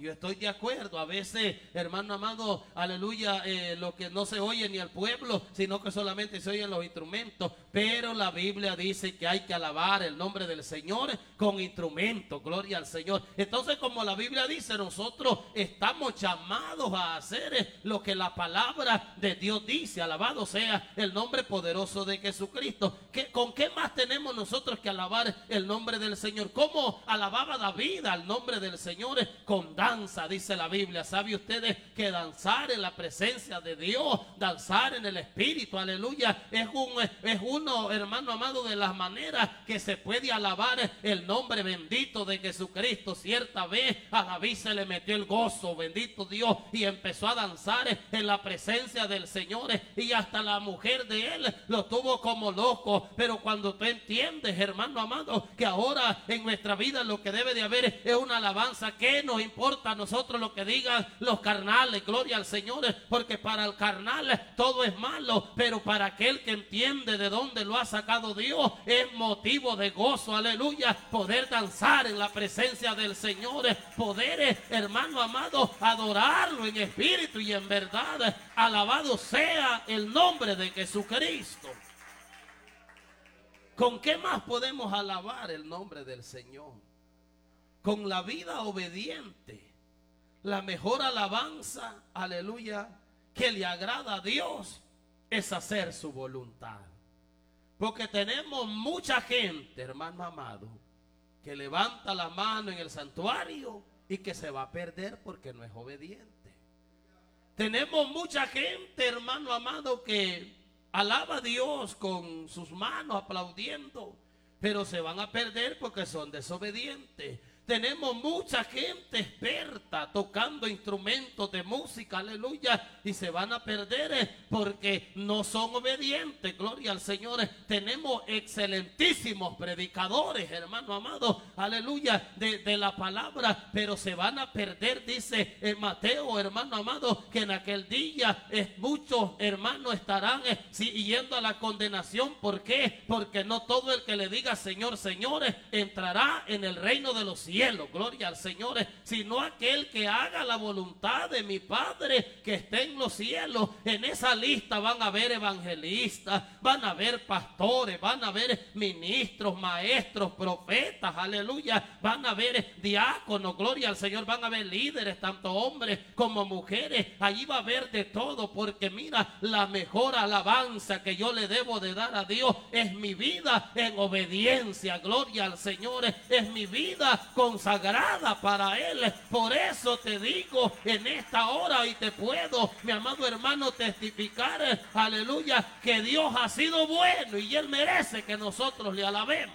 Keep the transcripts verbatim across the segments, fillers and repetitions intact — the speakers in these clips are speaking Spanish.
yo estoy de acuerdo. A veces, hermano amado, aleluya, eh, lo que no se oye ni al pueblo, sino que solamente se oyen los instrumentos. Pero la Biblia dice que hay que alabar el nombre del Señor con instrumentos. Gloria al Señor. Entonces, como la Biblia dice, nosotros estamos llamados a hacer lo que la palabra de Dios dice. Alabado sea el nombre poderoso de Jesucristo. ¿Qué, ¿Con qué más tenemos nosotros que alabar el nombre del Señor? ¿Cómo alababa David al nombre del Señor? Con danza, dice la Biblia. ¿Sabe ustedes que danzar en la presencia de Dios, danzar en el Espíritu, aleluya, es, un, es uno, hermano amado, de las maneras que se puede alabar el nombre bendito de Jesucristo? Cierta vez a David se le metió el gozo, bendito Dios, y empezó a danzar en la presencia del Señor, y hasta la mujer de él lo tuvo como loco. Pero cuando tú entiendes, hermano amado, que ahora en nuestra vida lo que debe de haber es una alabanza, ¿qué nos importa a nosotros lo que digan los carnales? Gloria al Señor, porque para el carnal todo es malo, pero para aquel que entiende de dónde lo ha sacado Dios, es motivo de gozo, aleluya, poder danzar en la presencia del Señor, poder, hermano amado, adorarlo en espíritu y en verdad. Alabado sea el nombre de Jesucristo. ¿Con qué más podemos alabar el nombre del Señor? Con la vida obediente. La mejor alabanza, aleluya, que le agrada a Dios es hacer su voluntad. Porque tenemos mucha gente, hermano amado, que levanta la mano en el santuario y que se va a perder porque no es obediente. Tenemos mucha gente, hermano amado, que alaba a Dios con sus manos aplaudiendo, pero se van a perder porque son desobedientes. Tenemos mucha gente experta tocando instrumentos de música, aleluya, y se van a perder porque no son obedientes. Gloria al Señor. Tenemos excelentísimos predicadores, hermano amado, aleluya, de, de la palabra, pero se van a perder, dice en Mateo, hermano amado, que en aquel día eh, muchos hermanos estarán eh, siguiendo a la condenación. ¿Por qué? Porque no todo el que le diga Señor, Señor, entrará en el reino de los cielos. Gloria al Señor, sino aquel que haga la voluntad de mi Padre que esté en los cielos. En esa lista van a haber evangelistas, van a haber pastores, van a haber ministros, maestros, profetas, aleluya, van a haber diáconos, gloria al Señor, van a haber líderes, tanto hombres como mujeres. Allí va a haber de todo, porque mira, la mejor alabanza que yo le debo de dar a Dios es mi vida en obediencia. Gloria al Señor, es mi vida consagrada para Él. Por eso te digo en esta hora, y te puedo, mi amado hermano, testificar, aleluya, que Dios ha sido bueno y Él merece que nosotros le alabemos.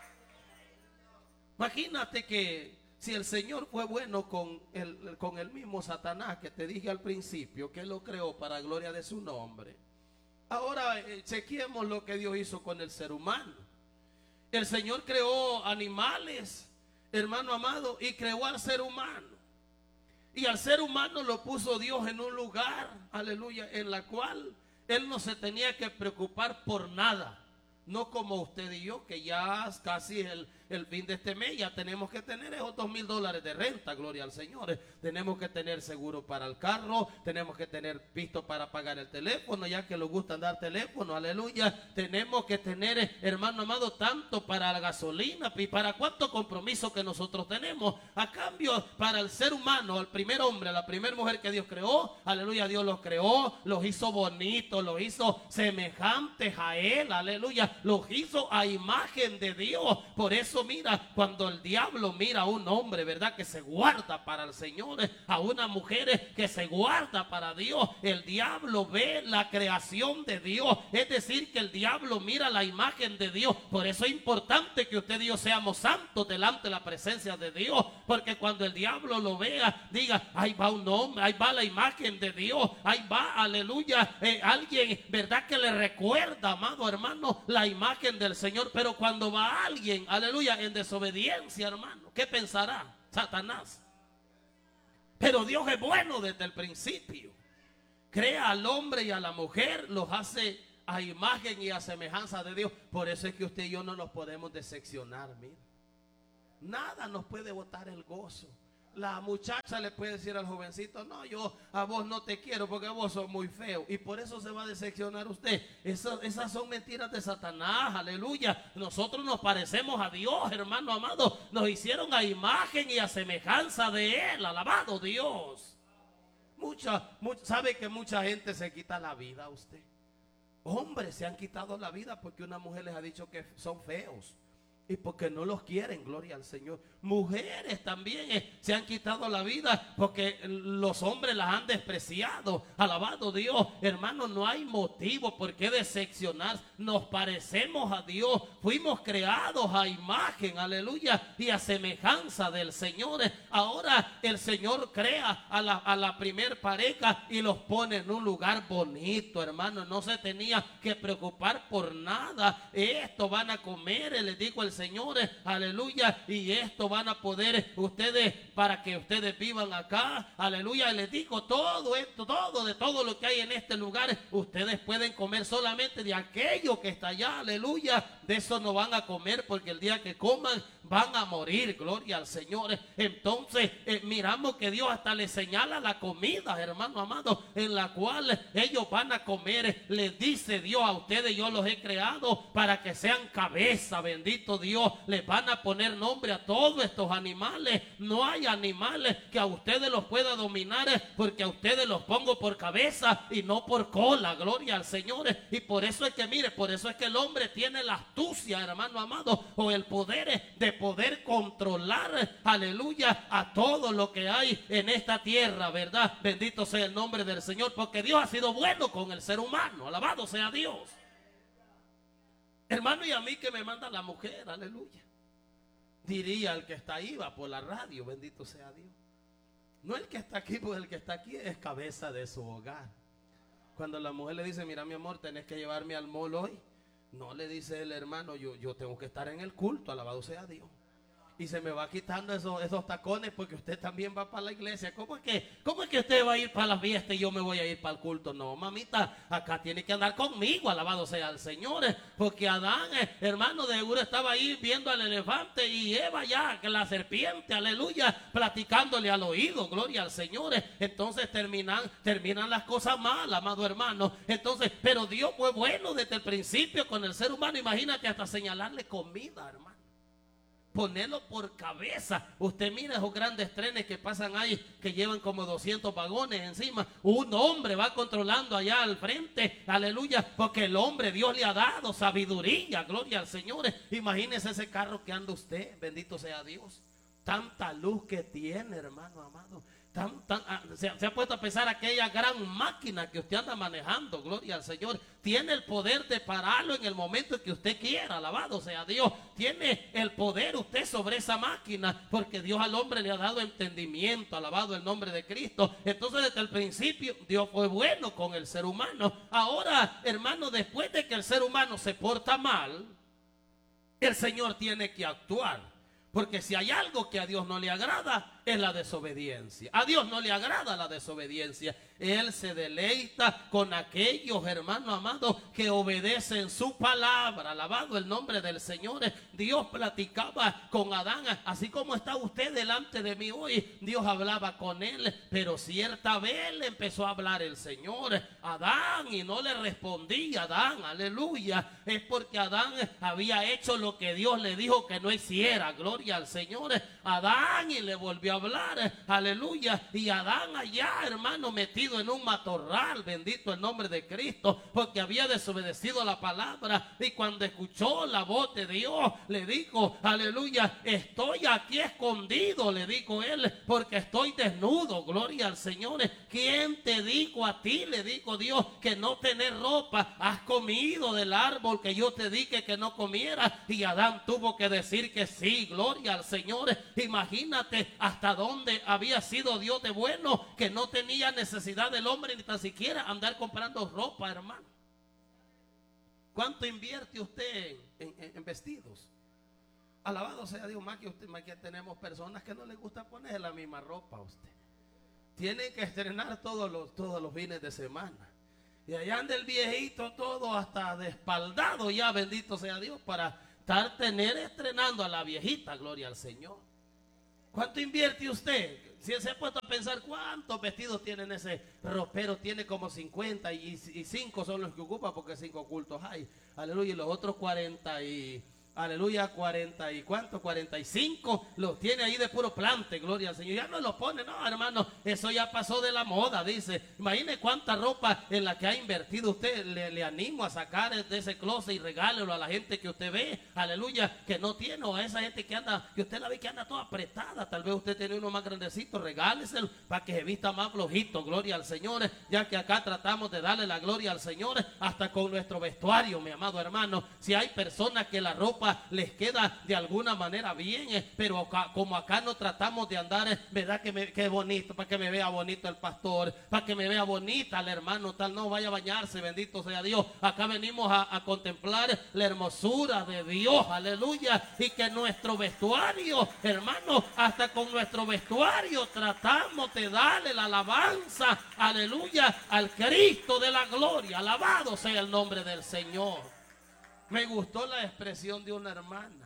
Imagínate que si el Señor fue bueno con el, con el mismo Satanás que te dije al principio, que Él lo creó para gloria de su nombre. Ahora eh, chequemos lo que Dios hizo con el ser humano. El Señor creó animales, hermano amado, y creó al ser humano. Y al ser humano lo puso Dios en un lugar, aleluya, en la cual Él no se tenía que preocupar por nada. No como usted y yo, que ya casi el, el fin de este mes ya tenemos que tener esos dos mil dólares de renta, gloria al Señor. Tenemos que tener seguro para el carro, tenemos que tener pisto para pagar el teléfono, ya que nos gusta dar teléfono, aleluya. Tenemos que tener, hermano amado, tanto para la gasolina y para cuánto compromiso que nosotros tenemos. A cambio, para el ser humano, al primer hombre, a la primera mujer que Dios creó, aleluya, Dios los creó, los hizo bonitos, los hizo semejantes a Él, aleluya. Los hizo a imagen de Dios. Por eso mira, cuando el diablo mira a un hombre, verdad, que se guarda para el Señor, a una mujer que se guarda para Dios, el diablo ve la creación de Dios. Es decir, que el diablo mira la imagen de Dios. Por eso es importante que usted y yo seamos santos delante de la presencia de Dios, porque cuando el diablo lo vea, diga, ahí va un hombre, ahí va la imagen de Dios, ahí va, aleluya, eh, alguien, verdad, que le recuerda, amado hermano, la imagen del Señor. Pero cuando va alguien, aleluya, en desobediencia, hermano, ¿qué pensará Satanás? Pero Dios es bueno desde el principio. Crea al hombre y a la mujer, los hace a imagen y a semejanza de Dios. Por eso es que usted y yo no nos podemos decepcionar, mira. Nada nos puede botar el gozo. La muchacha le puede decir al jovencito, no, yo a vos no te quiero porque vos sos muy feo. Y por eso se va a decepcionar usted. Esas, esas son mentiras de Satanás, aleluya. Nosotros nos parecemos a Dios, hermano amado. Nos hicieron a imagen y a semejanza de Él, alabado Dios. Mucha, mucha, ¿sabe que mucha gente se quita la vida a usted? Hombres se han quitado la vida porque una mujer les ha dicho que son feos. Y porque no los quieren, gloria al Señor. Mujeres también eh, se han quitado la vida porque los hombres las han despreciado. Alabado Dios, hermanos, no hay motivo por qué decepcionar. Nos parecemos a Dios. Fuimos creados a imagen, aleluya, y a semejanza del Señor. Ahora el Señor crea a la, a la primer pareja y los pone en un lugar bonito, hermano. No se tenía que preocupar por nada. Esto van a comer, les digo el Señor, aleluya, y esto van a poder ustedes, para que ustedes vivan acá, aleluya, y les digo todo esto, todo de todo lo que hay en este lugar, ustedes pueden comer solamente de aquello que está allá, aleluya, de eso no van a comer porque el día que coman van a morir, gloria al Señor. Entonces eh, miramos que Dios hasta les señala la comida, hermano amado, en la cual ellos van a comer. Les dice Dios a ustedes, yo los he creado para que sean cabeza, bendito Dios. Les van a poner nombre a todos estos animales. No hay animales que a ustedes los pueda dominar, porque a ustedes los pongo por cabeza y no por cola, gloria al Señor. Y por eso es que, mire, por eso es que el hombre tiene la astucia, hermano amado, o el poder de poder controlar, aleluya, a todo lo que hay en esta tierra, ¿verdad? Bendito sea el nombre del Señor, porque Dios ha sido bueno con el ser humano, alabado sea Dios. Hermano, y a mí que me manda la mujer, aleluya. Diría el que está ahí, va por la radio, bendito sea Dios. No el que está aquí, pues el que está aquí es cabeza de su hogar. Cuando la mujer le dice, mira mi amor, tenés que llevarme al mall hoy. No le dice el hermano, yo, yo tengo que estar en el culto, alabado sea Dios. Y se me va quitando esos, esos tacones porque usted también va para la iglesia. ¿Cómo es que, cómo es que usted va a ir para la fiesta y yo me voy a ir para el culto? No, mamita, acá tiene que andar conmigo, alabado sea el Señor. Porque Adán, eh, hermano, de seguro estaba ahí viendo al elefante y Eva ya, que la serpiente, aleluya, platicándole al oído, gloria al Señor. Entonces terminan, terminan las cosas mal, amado hermano. Entonces, pero Dios fue bueno desde el principio con el ser humano. Imagínate hasta señalarle comida, hermano. Ponerlo por cabeza. Usted mira esos grandes trenes que pasan ahí, que llevan como doscientos vagones encima. Un hombre va controlando allá al frente, aleluya, porque el hombre, Dios le ha dado sabiduría, gloria al Señor. Imagínese ese carro que anda usted, bendito sea Dios. Tanta luz que tiene, hermano amado. Tan, tan, se, se ha puesto a pensar aquella gran máquina que usted anda manejando, gloria al Señor. Tiene el poder de pararlo en el momento que usted quiera, alabado sea Dios. Tiene el poder usted sobre esa máquina, porque Dios al hombre le ha dado entendimiento, alabado el nombre de Cristo. Entonces desde el principio Dios fue bueno con el ser humano. Ahora, hermano, después de que el ser humano se porta mal, el Señor tiene que actuar. Porque si hay algo que a Dios no le agrada, es la desobediencia. A Dios no le agrada la desobediencia. Él se deleita con aquellos, hermanos amados, que obedecen su palabra. Alabado el nombre del Señor. Dios platicaba con Adán, así como está usted delante de mí hoy. Dios hablaba con él, pero cierta vez le empezó a hablar el Señor, Adán, y no le respondía. Adán, aleluya, es porque Adán había hecho lo que Dios le dijo que no hiciera. Gloria al Señor. Adán, y le volvió a hablar, aleluya, y Adán allá, hermano, metido en un matorral, bendito el nombre de Cristo, porque había desobedecido la palabra. Y cuando escuchó la voz de Dios, le dijo, aleluya, estoy aquí escondido, le dijo él, porque estoy desnudo. Gloria al Señor. ¿Quién te dijo a ti, le dijo Dios, que no tener ropa? Has comido del árbol que yo te dije que no comieras. Y Adán tuvo que decir que sí. Gloria al Señor. Imagínate hasta dónde había sido Dios de bueno, que no tenía necesidad del hombre ni tan siquiera andar comprando ropa, hermano. ¿Cuánto invierte usted en, en, en vestidos? Alabado sea Dios. Más que usted, más que tenemos personas que no les gusta poner la misma ropa a usted. Tienen que estrenar todos los, todos los fines de semana. Y allá anda el viejito todo hasta despaldado ya, bendito sea Dios, para estar tener estrenando a la viejita, gloria al Señor. ¿Cuánto invierte usted? Si se ha puesto a pensar cuántos vestidos tienen ese ropero, tiene como cincuenta y, y cinco son los que ocupa porque cinco cultos hay. Aleluya, y los otros cuarenta y... Aleluya, cuarenta y cuánto, cuarenta y cinco los tiene ahí de puro plante, gloria al Señor. Ya no los pone, no, hermano, eso ya pasó de la moda, dice. Imagine cuánta ropa en la que ha invertido usted. Le, le animo a sacar de ese closet y regálelo a la gente que usted ve, aleluya, que no tiene, o a esa gente que anda, que usted la ve que anda toda apretada. Tal vez usted tiene uno más grandecito, regáleselo para que se vista más flojito, gloria al Señor. Ya que acá tratamos de darle la gloria al Señor hasta con nuestro vestuario, mi amado hermano. Si hay personas que la ropa les queda de alguna manera bien, eh, pero acá, como acá no tratamos de andar, eh, verdad que, me, que bonito, para que me vea bonito el pastor, para que me vea bonita el hermano, tal, no vaya a bañarse, bendito sea Dios. Acá venimos a, a contemplar la hermosura de Dios, aleluya, y que nuestro vestuario, hermano, hasta con nuestro vestuario tratamos de darle la alabanza, aleluya, al Cristo de la gloria. Alabado sea el nombre del Señor. Me gustó la expresión de una hermana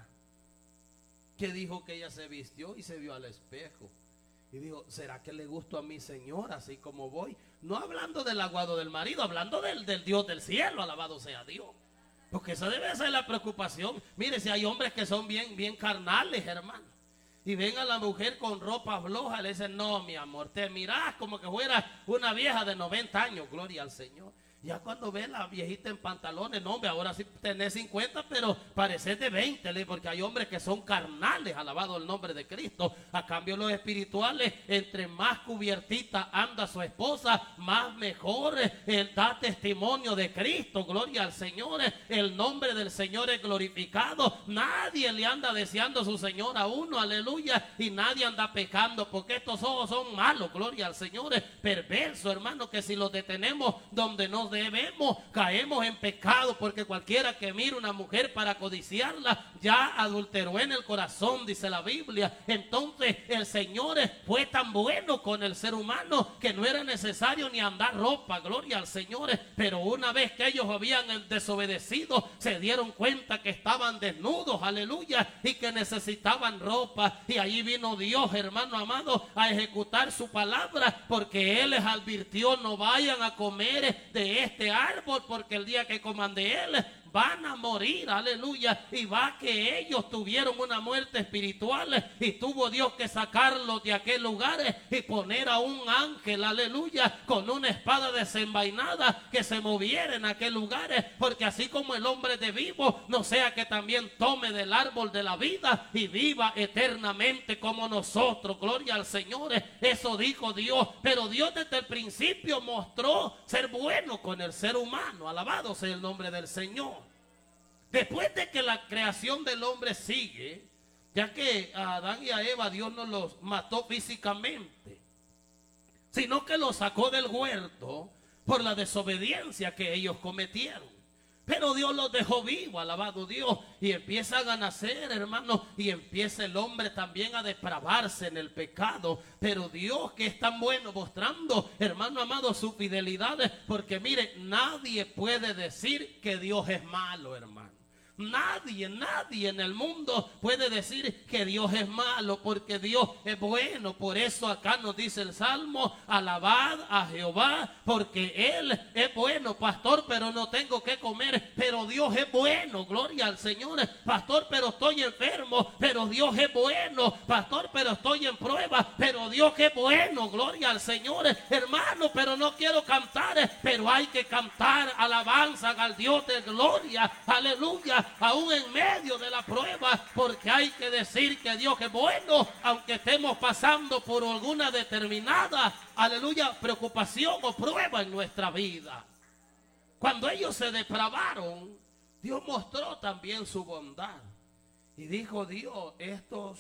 que dijo que ella se vistió y se vio al espejo y dijo, ¿será que le gusto a mi Señor así como voy? No hablando del aguado del marido, hablando del, del Dios del cielo, alabado sea Dios. Porque esa debe ser la preocupación. Mire, si hay hombres que son bien, bien carnales, hermano, y ven a la mujer con ropa floja, le dicen, no, mi amor, te mirás como que fuera una vieja de noventa años, gloria al Señor. Ya cuando ve la viejita en pantalones, no, hombre, ahora sí tenés cincuenta, pero pareces de veinte, porque hay hombres que son carnales, alabado el nombre de Cristo. A cambio los espirituales, entre más cubiertita anda su esposa, más mejor él da testimonio de Cristo, gloria al Señor. El nombre del Señor es glorificado. Nadie le anda deseando a su Señor a uno, aleluya, y nadie anda pecando, porque estos ojos son malos, gloria al Señor, perverso, hermano, que si los detenemos donde no debemos, caemos en pecado, porque cualquiera que mire una mujer para codiciarla ya adulteró en el corazón, dice la Biblia. Entonces el Señor fue tan bueno con el ser humano que no era necesario ni andar ropa, gloria al Señor. Pero una vez que ellos habían desobedecido, se dieron cuenta que estaban desnudos, aleluya, y que necesitaban ropa. Y ahí vino Dios, hermano amado, a ejecutar su palabra, porque Él les advirtió, no vayan a comer de este árbol, porque el día que coman de él van a morir, aleluya. Y va que ellos tuvieron una muerte espiritual y tuvo Dios que sacarlos de aquel lugar y poner a un ángel, aleluya, con una espada desenvainada que se moviera en aquel lugar, porque así como el hombre de vivo, no sea que también tome del árbol de la vida y viva eternamente como nosotros, gloria al Señor. Eso dijo Dios, pero Dios desde el principio mostró ser bueno con el ser humano, alabado sea el nombre del Señor. Después de que la creación del hombre sigue, ya que a Adán y a Eva Dios no los mató físicamente, sino que los sacó del huerto por la desobediencia que ellos cometieron. Pero Dios los dejó vivos, alabado Dios, y empiezan a nacer, hermanos, y empieza el hombre también a depravarse en el pecado. Pero Dios, que es tan bueno, mostrando, hermano amado, su fidelidad, porque mire, nadie puede decir que Dios es malo, hermano. Nadie, nadie en el mundo puede decir que Dios es malo, porque Dios es bueno. Por eso acá nos dice el Salmo, alabad a Jehová, porque Él es bueno. Pastor, pero no tengo que comer, pero Dios es bueno, gloria al Señor. Pastor, pero estoy enfermo, pero Dios es bueno. Pastor, pero estoy en prueba, pero Dios es bueno, gloria al Señor. Hermano, pero no quiero cantar, pero hay que cantar alabanza al Dios de gloria, aleluya, aún en medio de la prueba, porque hay que decir que Dios es bueno, aunque estemos pasando por alguna determinada, aleluya, preocupación o prueba en nuestra vida. Cuando ellos se depravaron, Dios mostró también su bondad y dijo: Dios, estos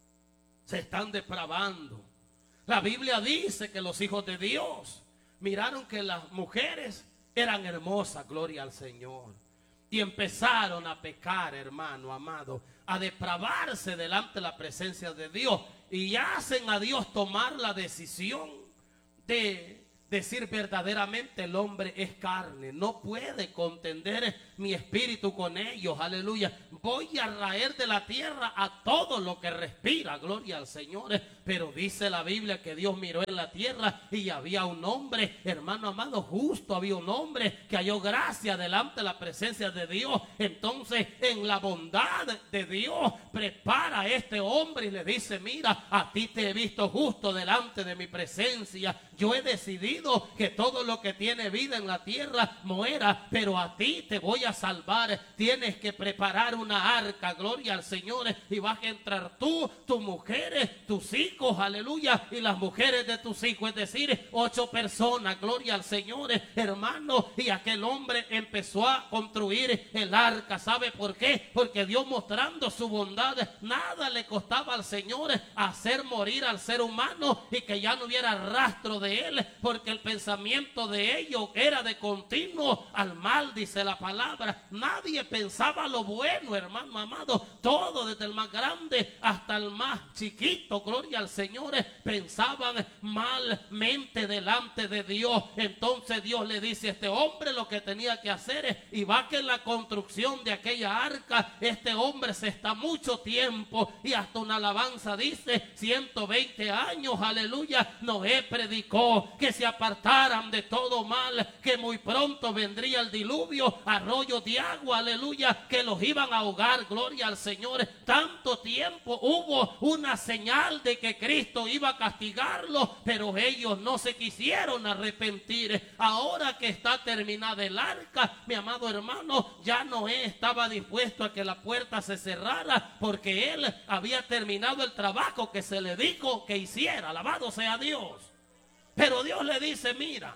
se están depravando. La Biblia dice que los hijos de Dios miraron que las mujeres eran hermosas, gloria al Señor, y empezaron a pecar, hermano amado, a depravarse delante de la presencia de Dios, y hacen a Dios tomar la decisión de decir verdaderamente el hombre es carne, no puede contender mi espíritu con ellos, aleluya. Voy a raer de la tierra a todo lo que respira, gloria al Señor. Pero dice la Biblia que Dios miró en la tierra y había un hombre, hermano amado, justo, había un hombre que halló gracia delante de la presencia de Dios. Entonces, en la bondad de Dios, prepara a este hombre y le dice: mira, a ti te he visto justo delante de mi presencia. Yo he decidido que todo lo que tiene vida en la tierra muera, pero a ti te voy a salvar. Tienes que preparar una arca, gloria al Señor, y vas a entrar tú, tus mujeres, tus hijos, aleluya, y las mujeres de tus hijos, es decir, ocho personas, gloria al Señor, hermano. Y aquel hombre empezó a construir el arca. ¿Sabe por qué? Porque Dios, mostrando su bondad, nada le costaba al Señor hacer morir al ser humano y que ya no hubiera rastro de él, porque el pensamiento de ellos era de continuo al mal, dice la palabra. Nadie pensaba lo bueno, hermano amado. Todo, desde el más grande hasta el más chiquito, gloria al Señor, pensaban malmente delante de Dios. Entonces Dios le dice a este hombre lo que tenía que hacer, y va que en la construcción de aquella arca este hombre se está mucho tiempo, y hasta una alabanza dice ciento veinte años, aleluya. Noé predicó que se apartaran de todo mal, que muy pronto vendría el diluvio, arroyos de agua, aleluya, que los iban a ahogar, gloria al Señor. Tanto tiempo hubo una señal de que Cristo iba a castigarlos, pero ellos no se quisieron arrepentir. Ahora que está terminada el arca, mi amado hermano, ya Noé estaba dispuesto a que la puerta se cerrara, porque él había terminado el trabajo que se le dijo que hiciera. Alabado sea Dios. Pero Dios le dice: mira,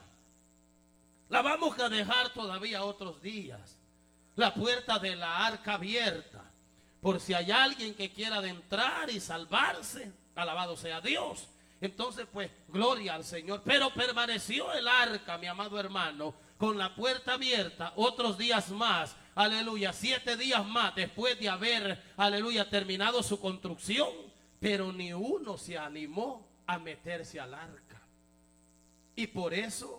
la vamos a dejar todavía otros días, la puerta de la arca abierta, por si hay alguien que quiera adentrar y salvarse. Alabado sea Dios. Entonces, pues, gloria al Señor. Pero permaneció el arca, mi amado hermano, con la puerta abierta otros días más. Aleluya, siete días más después de haber, aleluya, terminado su construcción. Pero ni uno se animó a meterse al arca. Y por eso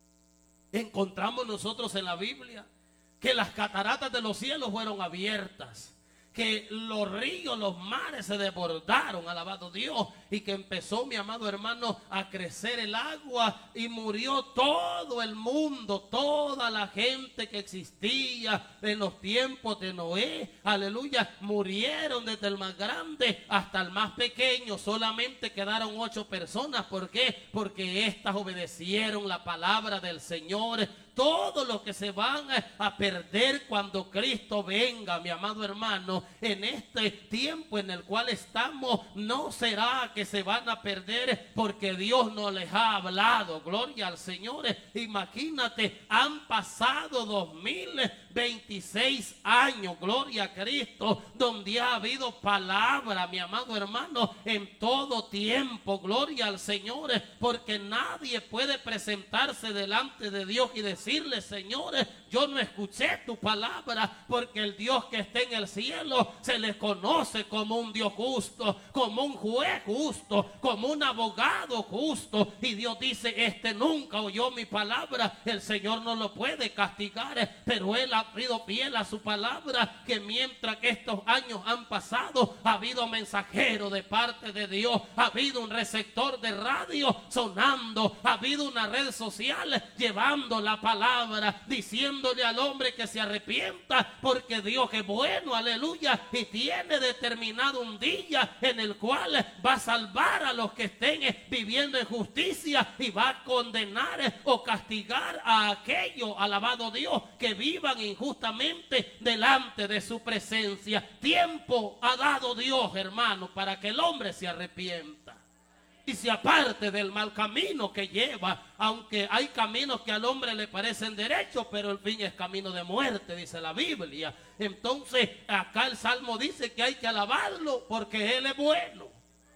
encontramos nosotros en la Biblia que las cataratas de los cielos fueron abiertas, que los ríos, los mares se desbordaron, alabado Dios, y que empezó, mi amado hermano, a crecer el agua, y murió todo el mundo, toda la gente que existía en los tiempos de Noé, aleluya, murieron desde el más grande hasta el más pequeño. Solamente quedaron ocho personas. ¿Por qué? Porque éstas obedecieron la palabra del Señor. Todo lo que se van a perder cuando Cristo venga, mi amado hermano, en este tiempo en el cual estamos, no será que se van a perder porque Dios no les ha hablado. Gloria al Señor. Imagínate, han pasado dos mil veintiséis años, gloria a Cristo, donde ha habido palabra, mi amado hermano, en todo tiempo. Gloria al Señor, porque nadie puede presentarse delante de Dios y decirle: Señor, yo no escuché tu palabra, porque el Dios que está en el cielo se le conoce como un Dios justo, como un juez justo, como un abogado justo. Y Dios dice: este nunca oyó mi palabra. El Señor no lo puede castigar, pero Él ha sido fiel a su palabra, que mientras que estos años han pasado, ha habido mensajero de parte de Dios, ha habido un receptor de radio sonando, ha habido una red social llevando la palabra, diciéndole al hombre que se arrepienta, porque Dios es bueno, aleluya, y tiene determinado un día en el cual va a salvar a los que estén viviendo en justicia, y va a condenar o castigar a aquellos, alabado Dios, que vivan injustamente delante de su presencia. Tiempo ha dado Dios, hermano, para que el hombre se arrepienta y se aparte del mal camino que lleva. Aunque hay caminos que al hombre le parecen derechos, pero el fin es camino de muerte, dice la Biblia. Entonces acá el Salmo dice que hay que alabarlo porque Él es bueno.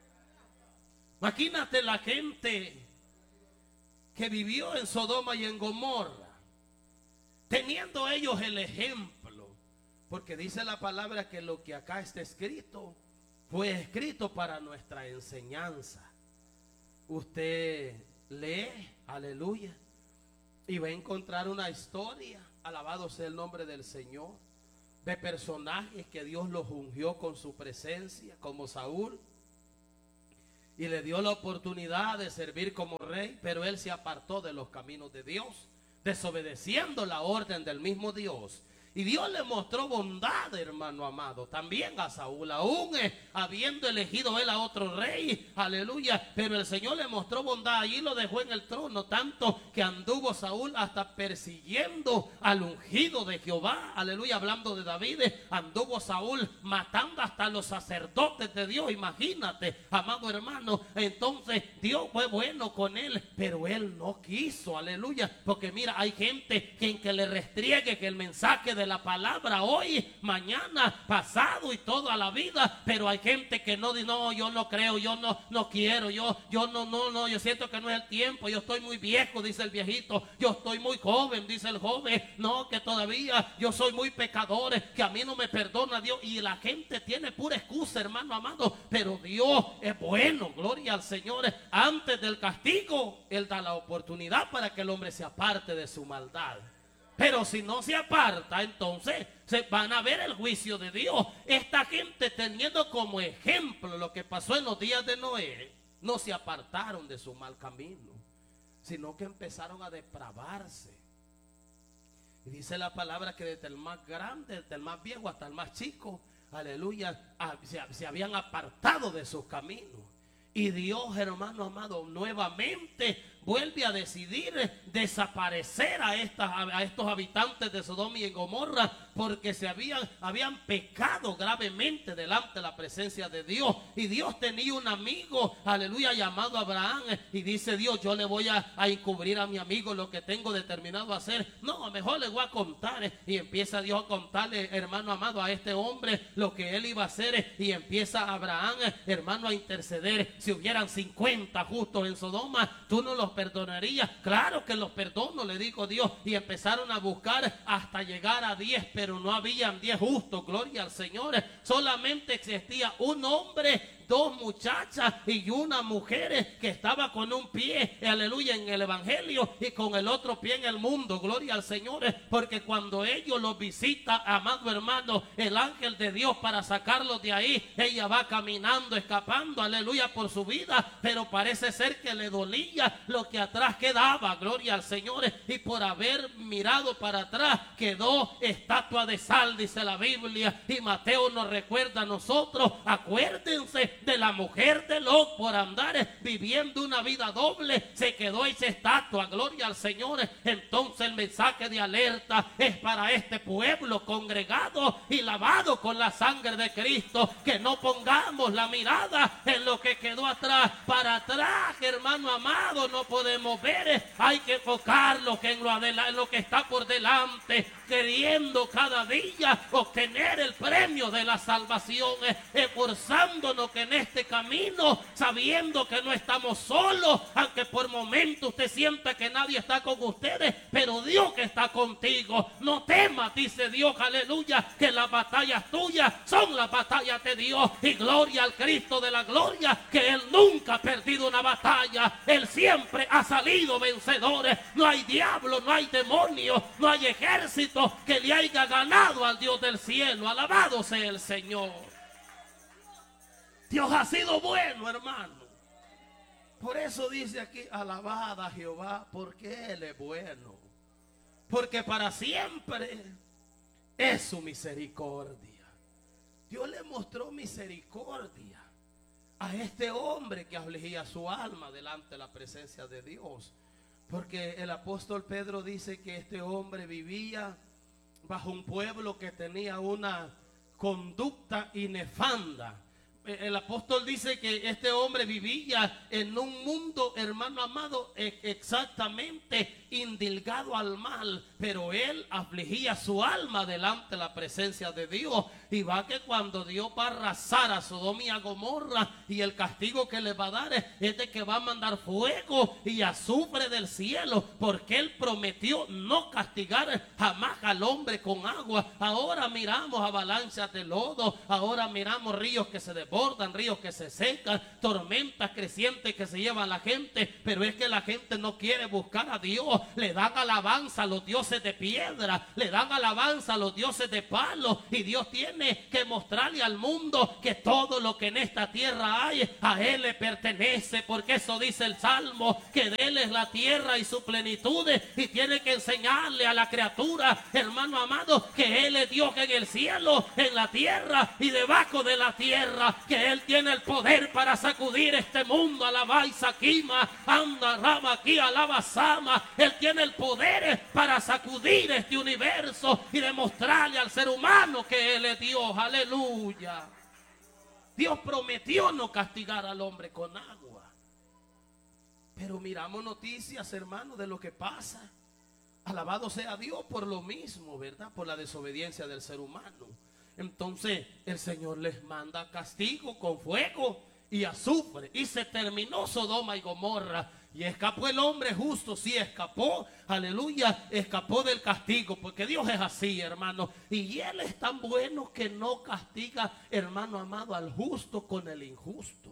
Imagínate la gente que vivió en Sodoma y en Gomorra, teniendo ellos el ejemplo, porque dice la palabra que lo que acá está escrito fue escrito para nuestra enseñanza. Usted lee, aleluya, y va a encontrar una historia, alabado sea el nombre del Señor, de personajes que Dios los ungió con su presencia, como Saúl, y le dio la oportunidad de servir como rey, pero él se apartó de los caminos de Dios, desobedeciendo la orden del mismo Dios. Y Dios le mostró bondad, hermano amado, también a Saúl, aún eh, habiendo elegido él a otro rey, aleluya, pero el Señor le mostró bondad, allí lo dejó en el trono, tanto que anduvo Saúl hasta persiguiendo al ungido de Jehová, aleluya, hablando de David, anduvo Saúl matando hasta los sacerdotes de Dios, imagínate, amado hermano. Entonces Dios fue bueno con él, pero él no quiso, aleluya, porque mira, hay gente que en que le restriegue que el mensaje de la palabra hoy, mañana, pasado y toda la vida, pero hay gente que no dice, no, yo no creo, yo no, no quiero, yo, yo no, no, no, yo siento que no es el tiempo, yo estoy muy viejo, dice el viejito, yo estoy muy joven, dice el joven, no, que todavía yo soy muy pecador, que a mí no me perdona Dios, y la gente tiene pura excusa, hermano amado, pero Dios es bueno, gloria al Señor. Antes del castigo, Él da la oportunidad para que el hombre se aparte de su maldad. Pero si no se aparta, entonces se van a ver el juicio de Dios. Esta gente, teniendo como ejemplo lo que pasó en los días de Noé, no se apartaron de su mal camino, sino que empezaron a depravarse. Y dice la palabra que desde el más grande, desde el más viejo hasta el más chico, aleluya, se, se habían apartado de sus caminos. Y Dios, hermano amado, nuevamente vuelve a decidir desaparecer a, estas, a estos habitantes de Sodoma y Gomorra, porque se habían, habían pecado gravemente delante de la presencia de Dios. Y Dios tenía un amigo, aleluya, llamado Abraham, y dice Dios, yo le voy a, a encubrir a mi amigo lo que tengo determinado a hacer. No, mejor le voy a contar. Y empieza Dios a contarle, hermano amado, a este hombre lo que él iba a hacer. Y empieza Abraham, hermano, a interceder. Si hubieran cincuenta justos en Sodoma, tú no los perdonarías. Claro que los perdono, le dijo Dios. Y empezaron a buscar hasta llegar a diez, pero no habían diez justos, gloria al Señor. Solamente existía un hombre, dos muchachas y una mujer que estaba con un pie, aleluya, en el evangelio y con el otro pie en el mundo, gloria al Señor, porque cuando ellos los visita, amado hermano, el ángel de Dios para sacarlos de ahí, ella va caminando, escapando, aleluya, por su vida, pero parece ser que le dolía lo que atrás quedaba, gloria al Señor, y por haber mirado para atrás quedó estatua de sal, dice la Biblia, y Mateo nos recuerda a nosotros, acuérdense de la mujer de Lot, por andar viviendo una vida doble, se quedó esa estatua, gloria al Señor. Entonces el mensaje de alerta es para este pueblo congregado y lavado con la sangre de Cristo, que no pongamos la mirada en lo que quedó atrás. Para atrás, hermano amado, no podemos ver, hay que enfocarlo en lo, en lo que está por delante, queriendo cada día obtener el premio de la salvación, esforzándonos que en este camino, sabiendo que no estamos solos, aunque por momentos usted sienta que nadie está con ustedes, pero Dios que está contigo. No temas, dice Dios, aleluya, que las batallas tuyas son las batallas de Dios, y gloria al Cristo de la gloria, que Él nunca ha perdido una batalla, Él siempre ha salido vencedor. No hay diablo, no hay demonio, no hay ejército que le haya ganado al Dios del cielo. Alabado sea el Señor. Dios ha sido bueno, hermano. Por eso dice aquí, alabad a Jehová, porque Él es bueno, porque para siempre es su misericordia. Dios le mostró misericordia a este hombre que afligía su alma delante de la presencia de Dios, porque el apóstol Pedro dice que este hombre vivía bajo un pueblo que tenía una conducta inefanda. El apóstol dice que este hombre vivía en un mundo, hermano amado, exactamente indilgado al mal, pero él afligía su alma delante de la presencia de Dios. Y va que cuando Dios va a arrasar a Sodoma y a Gomorra, y el castigo que le va a dar es, es de que va a mandar fuego y azufre del cielo, porque él prometió no castigar jamás al hombre con agua. Ahora miramos avalanchas de lodo, ahora miramos ríos que se desbordan, ríos que se secan, tormentas crecientes que se llevan a la gente, pero es que la gente no quiere buscar a Dios. Le dan alabanza a los dioses de piedra, le dan alabanza a los dioses de palo, y Dios tiene que mostrarle al mundo que todo lo que en esta tierra hay a él le pertenece, porque eso dice el Salmo, que de él es la tierra y su plenitud, y tiene que enseñarle a la criatura, hermano amado, que él es Dios en el cielo, en la tierra y debajo de la tierra, que él tiene el poder para sacudir este mundo. Alaba Isaquima, anda rama aquí, alaba Sama. Él tiene el poder para sacudir este universo y demostrarle al ser humano que él es Dios. Aleluya. Dios prometió no castigar al hombre con agua, pero miramos noticias, hermano, de lo que pasa. Alabado sea Dios por lo mismo, ¿verdad? Por la desobediencia del ser humano. Entonces el Señor les manda castigo con fuego y azufre, y se terminó Sodoma y Gomorra. Y escapó el hombre justo, sí escapó, aleluya, escapó del castigo, porque Dios es así, hermano. Y Él es tan bueno que no castiga, hermano amado, al justo con el injusto.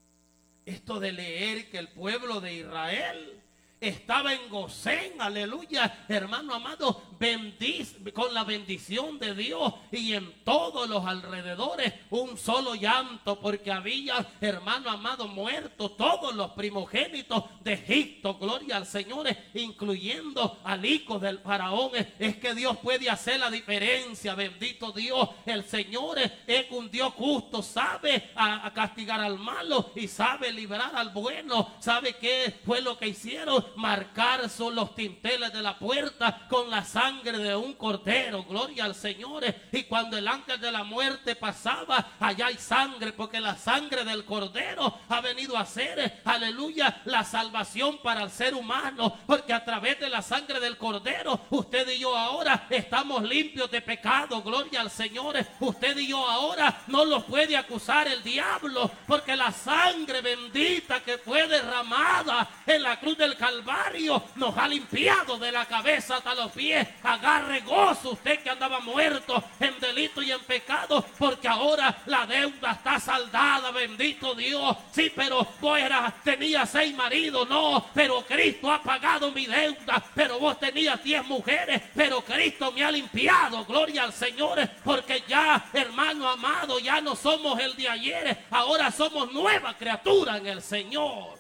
Esto de leer que el pueblo de Israel estaba en Gosén, aleluya, hermano amado, bendiz, con la bendición de Dios, y en todos los alrededores un solo llanto, porque había, hermano amado, muerto todos los primogénitos de Egipto. Gloria al Señor, incluyendo al hijo del faraón. Es que Dios puede hacer la diferencia, bendito Dios. El Señor es un Dios justo, sabe a, a castigar al malo y sabe librar al bueno. ¿Sabe qué fue lo que hicieron? Marcar son los tinteles de la puerta con la sangre de un cordero. Gloria al Señor. Y cuando el ángel de la muerte pasaba, allá hay sangre, porque la sangre del cordero ha venido a ser, aleluya, la salvación para el ser humano, porque a través de la sangre del cordero usted y yo ahora estamos limpios de pecado. Gloria al Señor. Usted y yo ahora no los puede acusar el diablo, porque la sangre bendita que fue derramada en la cruz del Calvario nos ha limpiado de la cabeza hasta los pies. Agarre gozo usted que andaba muerto en delito y en pecado, porque ahora la deuda está saldada, bendito Dios. Sí, pero vos eras, tenías seis maridos, no, pero Cristo ha pagado mi deuda. Pero vos tenías diez mujeres, pero Cristo me ha limpiado. Gloria al Señor, porque ya, hermano amado, ya no somos el de ayer, ahora somos nueva criatura en el Señor.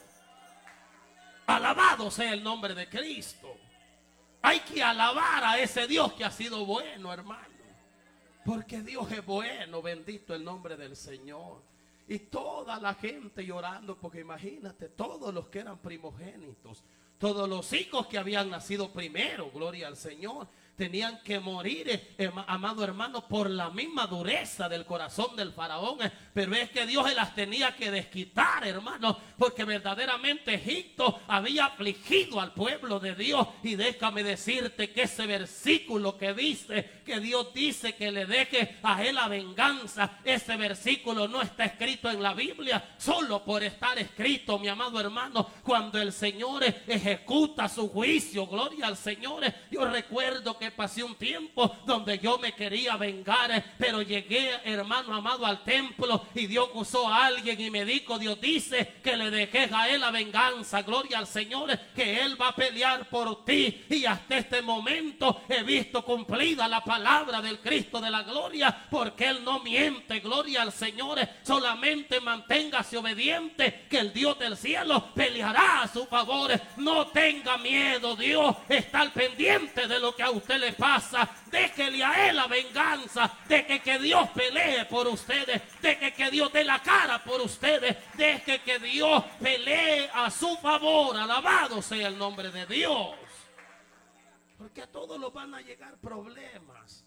Alabado sea el nombre de Cristo. Hay que alabar a ese Dios que ha sido bueno, hermano, porque Dios es bueno, bendito el nombre del Señor. Y toda la gente llorando, porque imagínate, todos los que eran primogénitos, todos los hijos que habían nacido primero, gloria al Señor, tenían que morir, eh, amado hermano, por la misma dureza del corazón del faraón. Eh, pero es que Dios se las tenía que desquitar, hermano, porque verdaderamente Egipto había afligido al pueblo de Dios. Y déjame decirte que ese versículo que dice, que Dios dice que le deje a él la venganza, ese versículo no está escrito en la Biblia solo por estar escrito, mi amado hermano. Cuando el Señor ejecuta su juicio, gloria al Señor. Yo recuerdo que pasé un tiempo donde yo me quería vengar, pero llegué, hermano amado, al templo, y Dios usó a alguien y me dijo: Dios dice que le dejes a él la venganza, gloria al Señor, que él va a pelear por ti. Y hasta este momento he visto cumplida la palabra del Cristo de la gloria, porque él no miente, gloria al Señor. Solamente manténgase obediente, que el Dios del cielo peleará a su favor. No tenga miedo, Dios está al pendiente de lo que a usted le pasa. Déjele a él la venganza, de que, que Dios pelee por ustedes, de que, que Dios dé la cara por ustedes, de que, que Dios pelee a su favor. Alabado sea el nombre de Dios, porque a todos los van a llegar problemas,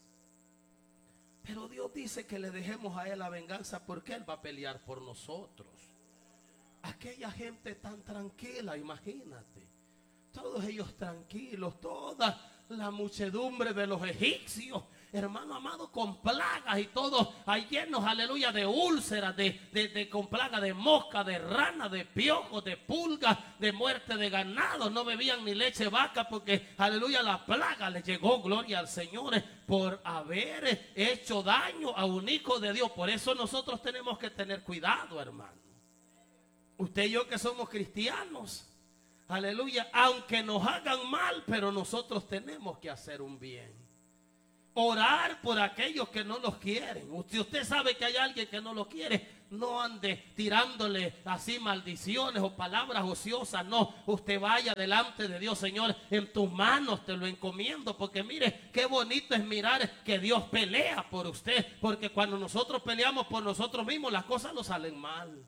pero Dios dice que le dejemos a él la venganza, porque él va a pelear por nosotros. Aquella gente tan tranquila, imagínate, todos ellos tranquilos, toda la muchedumbre de los egipcios, hermano amado, con plagas y todos ahí llenos, aleluya, de úlceras, de, de, de con plagas de mosca, de rana, de piojos, de pulgas, de muerte de ganado. No bebían ni leche de vaca porque, aleluya, la plaga les llegó, gloria al Señor, por haber hecho daño a un hijo de Dios. Por eso nosotros tenemos que tener cuidado, hermano. Usted y yo que somos cristianos, aleluya, aunque nos hagan mal, pero nosotros tenemos que hacer un bien. Orar por aquellos que no los quieren. Si usted sabe que hay alguien que no lo quiere, no ande tirándole así maldiciones o palabras ociosas. No, usted vaya delante de Dios. Señor, en tus manos te lo encomiendo, porque mire qué bonito es mirar que Dios pelea por usted, porque cuando nosotros peleamos por nosotros mismos, las cosas nos salen mal.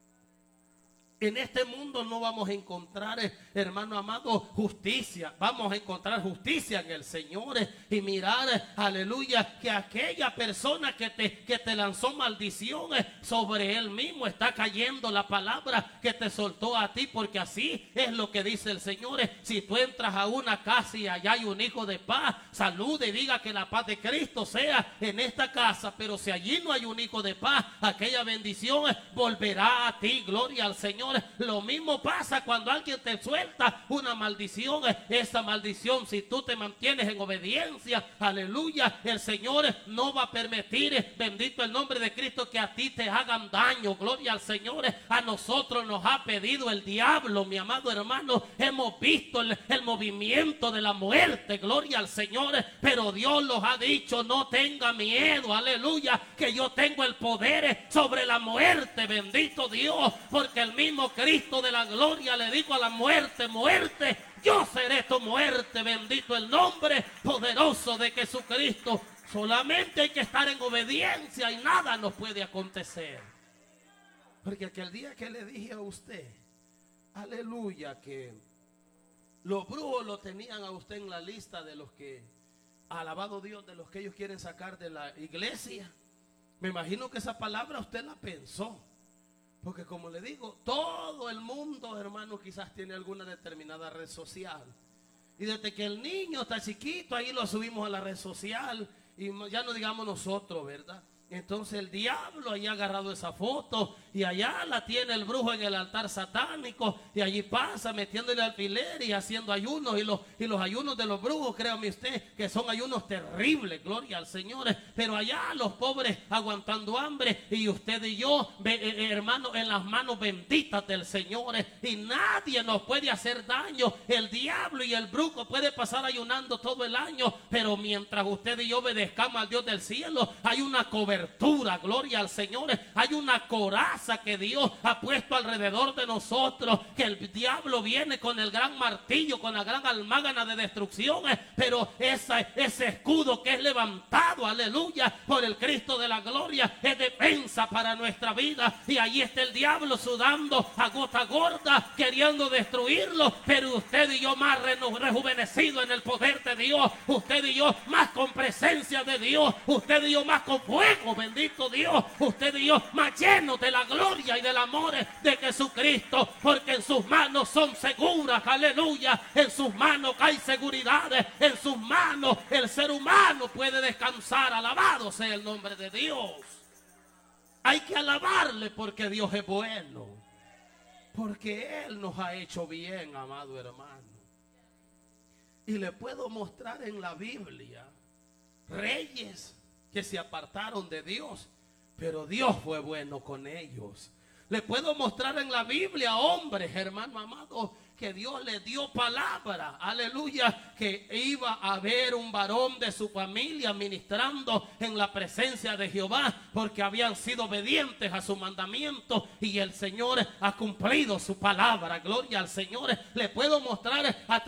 En este mundo no vamos a encontrar, eh, hermano amado, justicia. Vamos a encontrar justicia en el Señor, eh, y mirar, eh, aleluya, que aquella persona que te, que te lanzó maldición, eh, sobre él mismo está cayendo la palabra que te soltó a ti, porque así es lo que dice el Señor. eh, si tú entras a una casa y allá hay un hijo de paz, salude y diga que la paz de Cristo sea en esta casa. Pero si allí no hay un hijo de paz, aquella bendición eh, volverá a ti, gloria al Señor. Lo mismo pasa cuando alguien te suelta una maldición. Esa maldición, si tú te mantienes en obediencia, aleluya, el Señor no va a permitir, bendito el nombre de Cristo, que a ti te hagan daño. Gloria al Señor. A nosotros nos ha pedido el diablo, mi amado hermano. Hemos visto el, el movimiento de la muerte, gloria al Señor, pero Dios los ha dicho: no tenga miedo, aleluya, que yo tengo el poder sobre la muerte, bendito Dios, porque el mismo Cristo de la gloria le dijo a la muerte: muerte, yo seré tu muerte. Bendito el nombre poderoso de Jesucristo. Solamente hay que estar en obediencia y nada nos puede acontecer. Porque aquel día que le dije a usted, aleluya, que los brujos lo tenían a usted en la lista de los que, alabado Dios, de los que ellos quieren sacar de la iglesia, me imagino que esa palabra usted la pensó. Porque como le digo, todo el mundo, hermano, quizás tiene alguna determinada red social. Y desde que el niño está chiquito, ahí lo subimos a la red social. Y ya no digamos nosotros, ¿verdad? Entonces el diablo ahí ha agarrado esa foto y allá la tiene el brujo en el altar satánico, y allí pasa metiéndole alfiler y haciendo ayunos, y los, y los ayunos de los brujos, créame usted, que son ayunos terribles, gloria al Señor. Pero allá los pobres aguantando hambre, y usted y yo, eh, hermano, en las manos benditas del Señor, y nadie nos puede hacer daño. El diablo y el brujo puede pasar ayunando todo el año, pero mientras usted y yo obedezcamos al Dios del cielo, hay una cobertura. Gloria al Señor. Hay una coraza que Dios ha puesto alrededor de nosotros, que el diablo viene con el gran martillo, con la gran almágana de destrucción, pero esa, ese escudo que es levantado, aleluya, por el Cristo de la gloria, es defensa para nuestra vida. Y ahí está el diablo sudando a gota gorda, queriendo destruirlo, pero usted y yo más rejuvenecido en el poder de Dios, usted y yo más con presencia de Dios, usted y yo más con fuego, bendito Dios, usted y yo más llenos de la gloria y del amor de Jesucristo, porque en sus manos son seguras, aleluya, en sus manos hay seguridad, en sus manos el ser humano puede descansar. Alabado sea el nombre de Dios. Hay que alabarle porque Dios es bueno, porque Él nos ha hecho bien, amado hermano. Y le puedo mostrar en la Biblia reyes que se apartaron de Dios, pero Dios fue bueno con ellos. Le puedo mostrar en la Biblia hombres, hermano amado, que Dios le dio palabra, aleluya, que iba a haber un varón de su familia ministrando en la presencia de Jehová, porque habían sido obedientes a su mandamiento, y el Señor ha cumplido su palabra. Gloria al Señor. Le puedo mostrar a través de la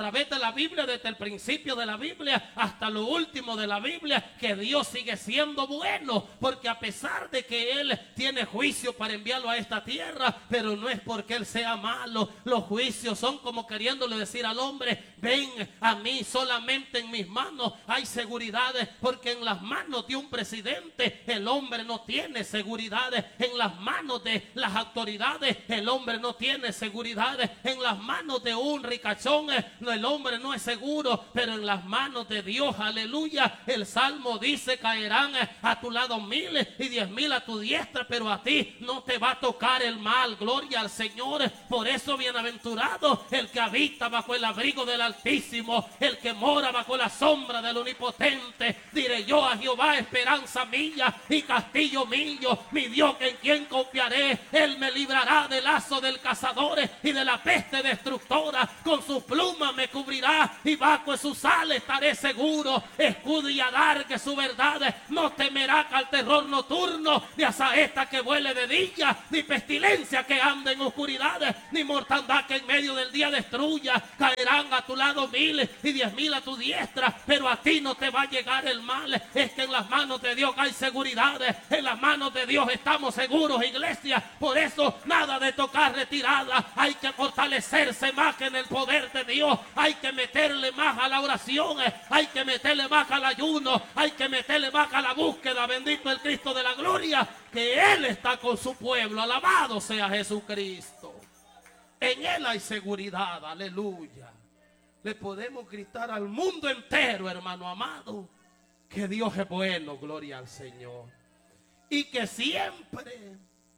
la Biblia, desde el principio de la Biblia hasta lo último de la Biblia, que Dios sigue siendo bueno, porque a pesar de que Él tiene juicio para enviarlo a esta tierra, pero no es porque Él sea malo. Los juicios son como queriéndole decir al hombre: ven a mí, solamente en mis manos hay seguridades, porque en las manos de un presidente el hombre no tiene seguridades, en las manos de las autoridades el hombre no tiene seguridades, en las manos de un ricachón no, el hombre no es seguro, pero en las manos de Dios, aleluya. El Salmo dice: caerán a tu lado miles y diez mil a tu diestra, pero a ti no te va a tocar el mal. Gloria al Señor. Por eso bienaventurado el que habita bajo el abrigo del Altísimo, el que mora bajo la sombra del Omnipotente. Diré yo a Jehová: esperanza mía y castillo mío, mi Dios, en quien confiaré. Él me librará del lazo del cazador y de la peste destructora. Con sus plumas me cubrirá y bajo sus alas estaré seguro. Escudo y adarga su verdad, no temerá al terror nocturno, ni a saeta que vuele de día, ni pestilencia que ande en oscuridad, ni mortandad que en medio del día destruya. Caerán a tu lado mil y diez mil a tu diestra, pero a ti no te va a llegar el mal. Es que en las manos de Dios hay seguridad, en las manos de Dios estamos seguros, iglesia. Por eso nada de tocar retirada, hay que fortalecerse más que en el poder de Dios. Hay que meterle más a la oración, hay que meterle más al ayuno, hay que meterle más a la búsqueda. Bendito el Cristo de la gloria, que Él está con su pueblo. Alabado sea Jesucristo. En Él hay seguridad, aleluya. Le podemos gritar al mundo entero, hermano amado, que Dios es bueno, gloria al Señor, y que siempre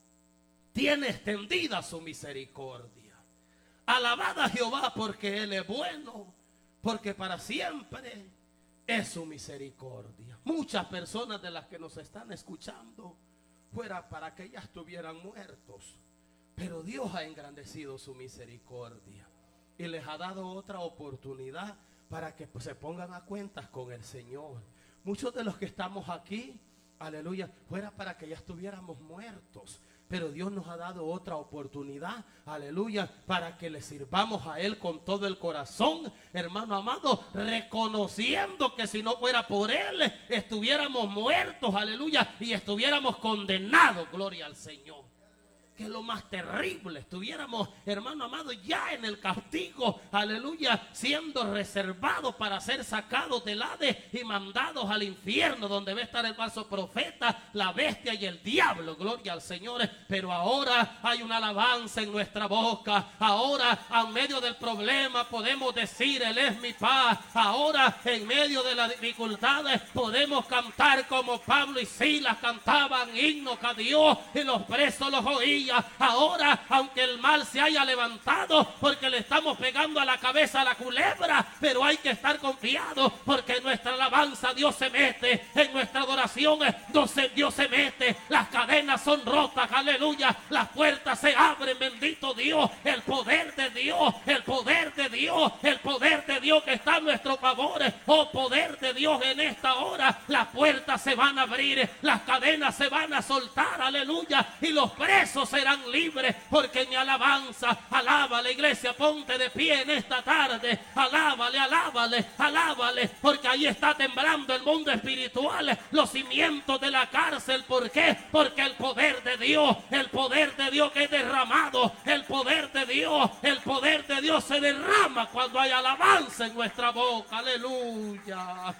tiene extendida su misericordia. Alabada a Jehová, porque Él es bueno, porque para siempre es su misericordia. Muchas personas de las que nos están escuchando, fuera para que ya estuvieran muertos, pero Dios ha engrandecido su misericordia y les ha dado otra oportunidad para que pues, se pongan a cuentas con el Señor. Muchos de los que estamos aquí, aleluya, fuera para que ya estuviéramos muertos, pero Dios nos ha dado otra oportunidad, aleluya, para que le sirvamos a Él con todo el corazón, hermano amado, reconociendo que si no fuera por Él, estuviéramos muertos, aleluya, y estuviéramos condenados, gloria al Señor. Que es lo más terrible, estuviéramos, hermano amado, ya en el castigo, aleluya, siendo reservados para ser sacados del Hades y mandados al infierno, donde va a estar el falso profeta, la bestia y el diablo, gloria al Señor. Pero ahora hay una alabanza en nuestra boca, ahora en medio del problema podemos decir: Él es mi paz. Ahora en medio de las dificultades podemos cantar como Pablo y Silas cantaban himnos a Dios y los presos los oían. Ahora, aunque el mal se haya levantado, porque le estamos pegando a la cabeza a la culebra, pero hay que estar confiados, porque en nuestra alabanza Dios se mete, en nuestra adoración Dios se mete. Las cadenas son rotas, aleluya, las puertas se abren, bendito Dios. El poder de Dios, el poder de Dios, el poder de Dios que está a nuestro favor. Oh, poder de Dios, en esta hora las puertas se van a abrir, las cadenas se van a soltar, aleluya, y los presos serán libres, porque mi alabanza, alaba la iglesia, ponte de pie en esta tarde, alábale, alábale, alábale, porque ahí está temblando el mundo espiritual, los cimientos de la cárcel. ¿Por qué? Porque el poder de Dios, el poder de Dios que es derramado, el poder de Dios, el poder de Dios se derrama cuando hay alabanza en nuestra boca, aleluya.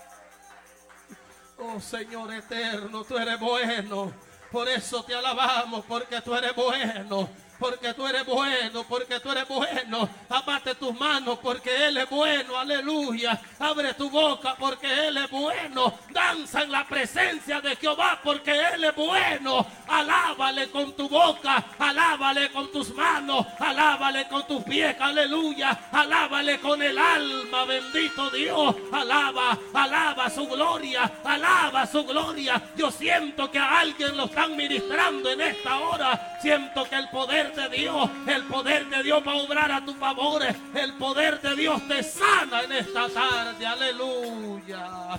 Oh Señor eterno, tú eres bueno. Por eso te alabamos, porque tú eres bueno, porque tú eres bueno, porque tú eres bueno. Abate tus manos, porque Él es bueno, aleluya. Abre tu boca, porque Él es bueno. Danza en la presencia de Jehová, porque Él es bueno. Alábale con tu boca, alábale con tus manos, alábale con tus pies, aleluya. Alábale con el alma, bendito Dios. Alaba, alaba su gloria, alaba su gloria. Yo siento que a alguien lo están ministrando en esta hora. Siento que el poder de Dios, el poder de Dios va a obrar a tu favor. El poder de Dios te sana en esta tarde, aleluya.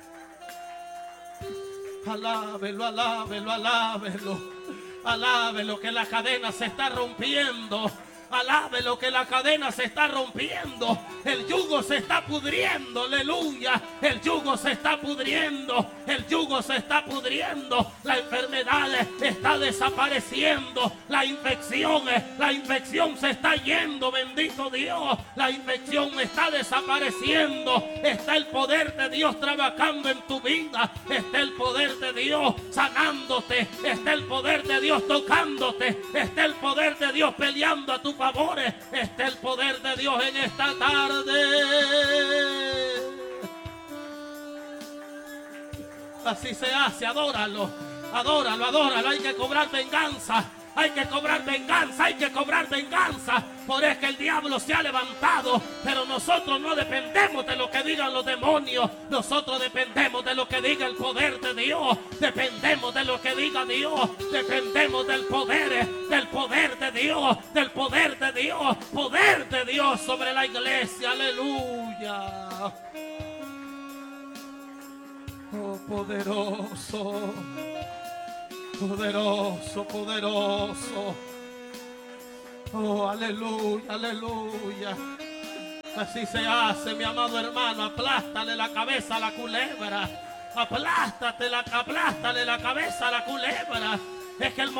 Alábelo, alábelo, alábelo. Alábelo, que la cadena se está rompiendo. Alabe lo que la cadena se está rompiendo. El yugo se está pudriendo. Aleluya. El yugo se está pudriendo. El yugo se está pudriendo. La enfermedad está desapareciendo. La infección, la infección se está yendo. Bendito Dios. La infección está desapareciendo. Está el poder de Dios trabajando en tu vida. Está el poder de Dios sanándote. Está el poder de Dios tocándote. Está el poder de Dios peleando a tu favor. Está el poder de Dios en esta tarde. Así se hace, adóralo, adóralo, adóralo. Hay que cobrar venganza. Hay que cobrar venganza, hay que cobrar venganza. Por eso que el diablo se ha levantado. Pero nosotros no dependemos de lo que digan los demonios. Nosotros dependemos de lo que diga el poder de Dios. Dependemos de lo que diga Dios. Dependemos del poder, del poder de Dios. Del poder de Dios. Poder de Dios sobre la iglesia. Aleluya. Oh, poderoso. Poderoso, poderoso. Oh, aleluya, aleluya. Así se hace, mi amado hermano. Aplástale la cabeza a la culebra. Aplástale la, aplástale la cabeza a la culebra. Es que el